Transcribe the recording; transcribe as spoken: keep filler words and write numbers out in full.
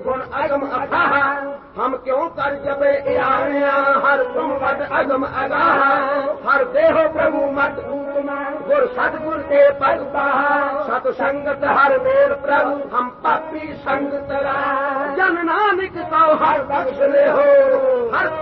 गुण अगम अथाह हम क्यों कर जबे आया हर तुम मत अगम अगाह हर देहो प्रभु मत गुर सतगुर के पद पाहा सत संगत हर मेल प्रभु हम पापी संग तरा जन नानक को हर बख्श ले हो हर